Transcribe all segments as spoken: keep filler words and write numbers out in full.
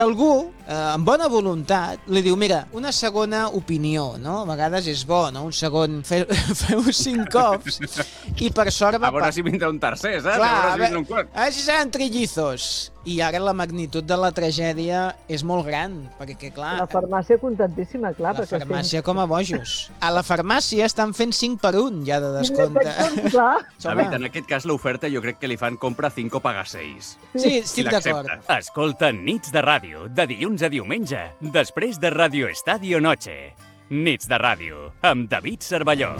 Algú, eh, amb bona voluntat, li diu, mira, una segona opinió, no? A vegades és bo, no? Un segon, fe, feu cinc cops, i per sort va... A veure si vindrà un tercer, saps? Clar, a veure a si vindrà un quart. veure si seran trillizos. I ara la magnitud de la tragèdia és molt gran, perquè, clar... La farmàcia contentíssima, clar. La farmàcia com a bojos. A la farmàcia estan fent cinc per un, ja de descompte. Clar. David, en aquest cas l'oferta jo crec que li fan compra cinc o paga seis. Sí, estic d'acord. Escolta Nits de Ràdio, de dilluns a diumenge, després de Radio Estadio Noche. Nits de Ràdio, amb David Cervelló.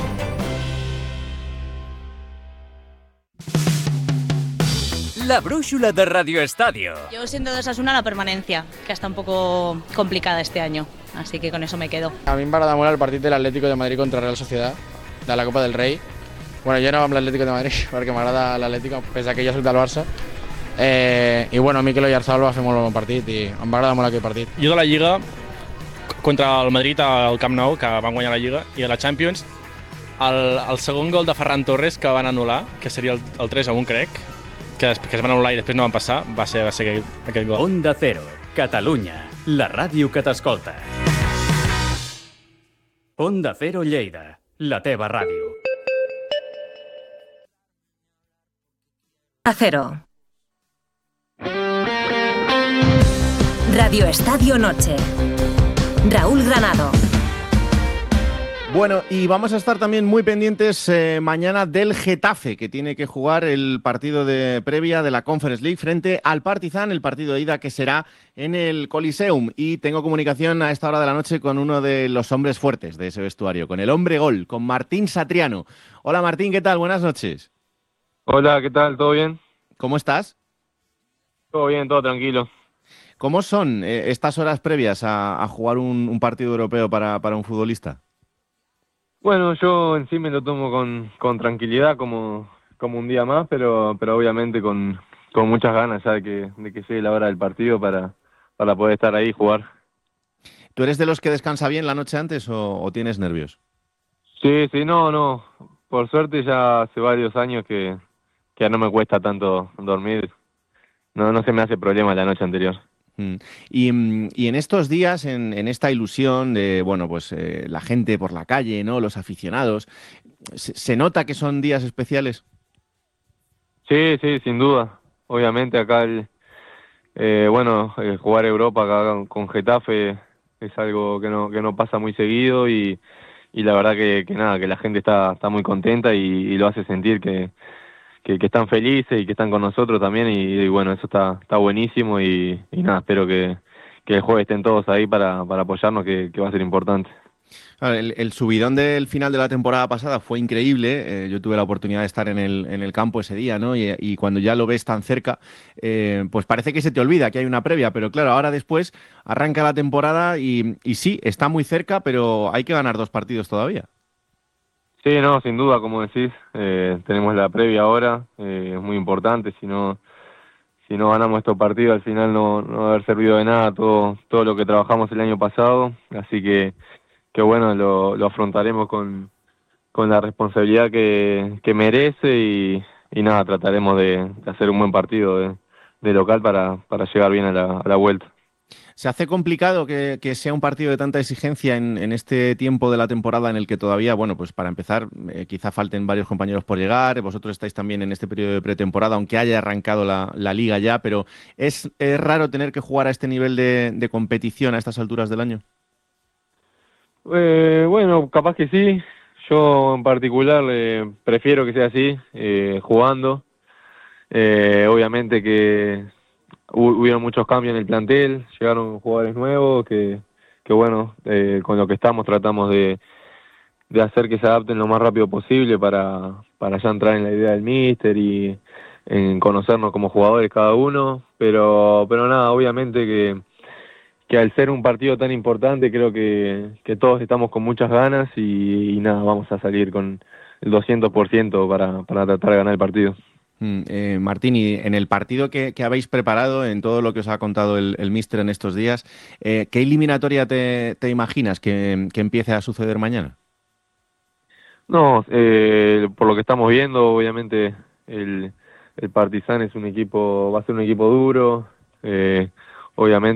La brújula de Radio Estadio. Yo siendo de Osasuna la permanencia, que está un poco complicada este año, así que con eso me quedo. A mi em va agradar molt el partit de l'Atlético de Madrid contra Real Sociedad, de la Copa del Rei. Bueno, jo no amb l'Atlético de Madrid, perquè m'agrada l'Atlético, pese a que jo soc del Barça. Eh, I bueno, Mikel Oyarzabal va fer molt bon partit i em va agradar molt aquell partit. Jo de la Lliga, contra el Madrid al Camp Nou, que van guanyar la Lliga, i a la Champions, el, el segon gol de Ferran Torres que van anul·lar, que seria el, el tres a un, crec, que, que es van anul·lar i després no van passar, va ser, va ser aquell, aquell gol. Onda Cero, Catalunya, la ràdio que t'escolta. Onda Cero Lleida, la teva ràdio. A Cero. Radio Estadio Noche. Raúl Granado. Bueno, y vamos a estar también muy pendientes eh, mañana del Getafe, que tiene que jugar el partido de previa de la Conference League frente al Partizan, el partido de ida que será en el Coliseum. Y tengo comunicación a esta hora de la noche con uno de los hombres fuertes de ese vestuario, con el hombre gol, con Martín Satriano. Hola Martín, ¿qué tal? Buenas noches. Hola, ¿qué tal? ¿Todo bien? ¿Cómo estás? Todo bien, todo tranquilo. ¿Cómo son eh, estas horas previas a, a jugar un, un partido europeo para, para un futbolista? Bueno, yo en sí me lo tomo con, con tranquilidad, como, como un día más, pero, pero obviamente con, con muchas ganas ya de que, de que llegue la hora del partido para, para poder estar ahí y jugar. ¿Tú eres de los que descansa bien la noche antes o, o tienes nervios? Sí, sí, no, no. Por suerte ya hace varios años que, que ya no me cuesta tanto dormir. No, no se me hace problema la noche anterior. Y, y en estos días, en, en esta ilusión de, bueno, pues eh, la gente por la calle, ¿no? Los aficionados, ¿se, se nota que son días especiales? Sí, sí, sin duda. Obviamente acá, el, eh, bueno, eh, jugar Europa acá con Getafe es algo que no, que no pasa muy seguido y, y la verdad que, que nada, que la gente está, está muy contenta y, y lo hace sentir que Que, que están felices y que están con nosotros también y, y bueno, eso está, está buenísimo y, y nada, espero que, que el jueves estén todos ahí para, para apoyarnos, que, que va a ser importante. El, el subidón del final de la temporada pasada fue increíble. Eh, yo tuve la oportunidad de estar en el, en el campo ese día, ¿no? Y, y cuando ya lo ves tan cerca, eh, pues parece que se te olvida que hay una previa, pero claro, ahora después arranca la temporada y, y sí, está muy cerca, pero hay que ganar dos partidos todavía. Sí, no, sin duda, como decís, eh, tenemos la previa ahora, eh, es muy importante, si no, si no ganamos estos partidos al final no, no va a haber servido de nada todo, todo lo que trabajamos el año pasado, así que, que bueno, lo, lo afrontaremos con, con la responsabilidad que, que merece y, y nada, trataremos de, de hacer un buen partido de, de local para, para llegar bien a la, a la vuelta. ¿Se hace complicado que, que sea un partido de tanta exigencia en, en este tiempo de la temporada en el que todavía, bueno, pues para empezar, eh, quizá falten varios compañeros por llegar, vosotros estáis también en este periodo de pretemporada, aunque haya arrancado la, la liga ya, pero ¿es, es raro tener que jugar a este nivel de, de competición a estas alturas del año? Eh, bueno, capaz que sí. Yo en particular eh, prefiero que sea así, eh, jugando. Eh, obviamente que hubieron muchos cambios en el plantel, llegaron jugadores nuevos que, que bueno, eh, con lo que estamos tratamos de, de hacer que se adapten lo más rápido posible para, para ya entrar en la idea del míster y en conocernos como jugadores cada uno, pero, pero nada, obviamente que, que al ser un partido tan importante creo que, que todos estamos con muchas ganas y, y nada, vamos a salir con el doscientos por ciento para, para tratar de ganar el partido. Mm, eh, Martín, y en el partido que, que habéis preparado, en todo lo que os ha contado el, el míster en estos días, eh, ¿qué eliminatoria te, te imaginas que, que empiece a suceder mañana? No, eh, por lo que estamos viendo, obviamente el, el Partizan es un equipo, va a ser un equipo duro, eh, obviamente